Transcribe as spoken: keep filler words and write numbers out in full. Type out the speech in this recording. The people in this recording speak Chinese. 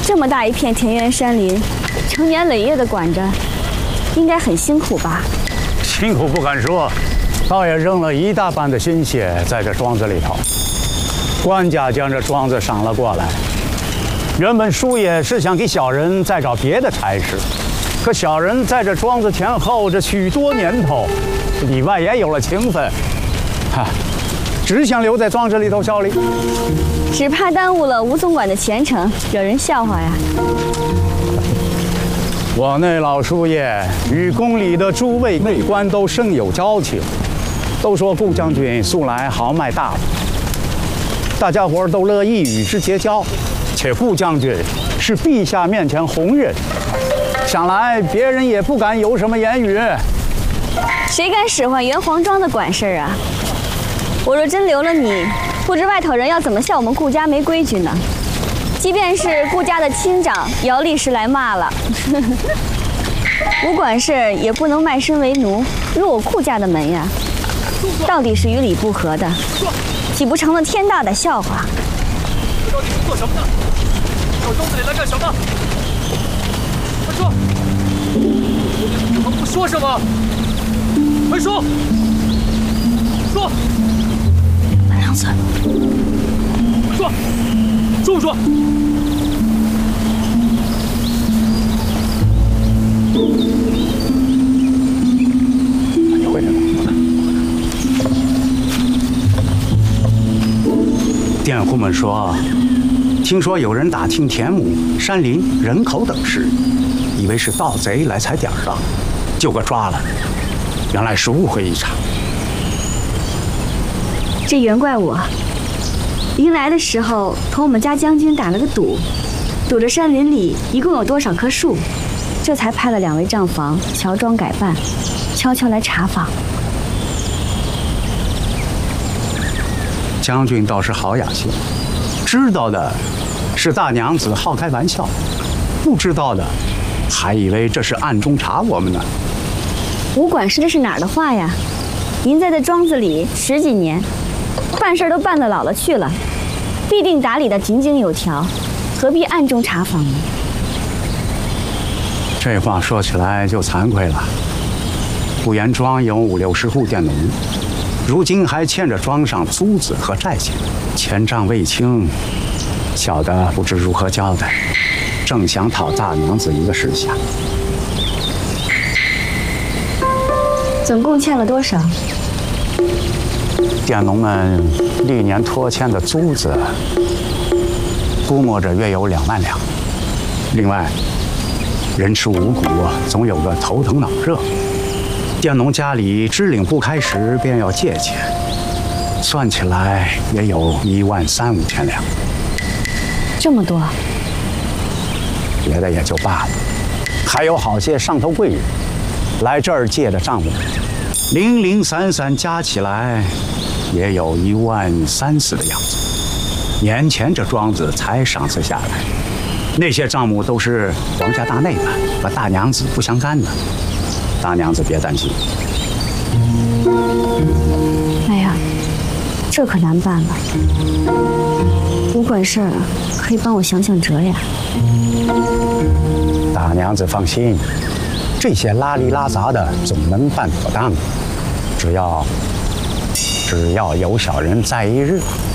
这么大一片田园山林，成年累月的管着，应该很辛苦吧？ 辛苦不敢说，倒也扔了一大半的心血在这庄子里头。官家将这庄子赏了过来，原本叔爷是想给小人再找别的差事，可小人在这庄子前后这许多年头，里外也有了情分，哈，只想留在庄子里头效力。 只怕耽误了吴总管的前程，惹人笑话呀！ 我那老叔爷与宫里的诸位内官都甚有交情，都说顾将军素来豪迈大方，大家伙都乐意与之结交。且顾将军是陛下面前红人，想来别人也不敢有什么言语。 谁敢使唤袁黄庄的管事儿啊？我若真留了你， 不知外头人要怎么笑我们顾家没规矩呢？即便是顾家的亲长，也要立时来骂了。吴管事也不能卖身为奴，入我顾家的门呀。到底是与理不合的，岂不成了天大的笑话？ 这到底是做什么的？到庄子里来干什么？快说！你怎么不说什么？快说！说！ 娘子， 说，说不说？ 你回来了。佃户们说，听说有人打听田亩、山林、人口等事，以为是盗贼来踩点上，就给抓了。原来是误会一场。 这原怪我。临来的时候，同我们家将军打了个赌，赌着山林里一共有多少棵树，这才派了两位账房乔装改扮，悄悄来查访。 将军倒是好雅兴，知道的是大娘子好开玩笑，不知道的还以为这是暗中查我们呢。 吴管事，这是哪儿的话呀？您在这庄子里十几年。 办事都办得老了去了，必定打理得井井有条，何必暗中查访呢？ 这话说起来就惭愧了。不言庄有五六十户佃农，如今还欠着庄上租子和债钱，钱账未清，小的不知如何交代，正想讨大娘子一个示下。 总共欠了多少？ 佃农们历年拖欠的租子，估摸着约有两万两。另外，人吃五谷，总有个头疼脑热。佃农家里支领不开时，便要借钱，算起来也有一万三五千两。 这么多， 别的也就罢了，还有好些上头贵人来这儿借的账目，零零散散加起来。 也有一万三四的样子。年前这庄子才赏赐下来，那些账目都是皇家大内的，和大娘子不相干的。大娘子别担心。 哎呀，这可难办了。吴管事儿可以帮我想想辙呀。 大娘子放心，这些拉里拉杂的总能办妥当，只要。 只要有小人在一日，